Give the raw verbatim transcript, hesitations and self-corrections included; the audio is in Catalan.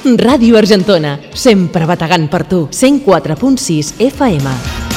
Ràdio Argentona, sempre bategant per tu. cent quatre punt sis F M.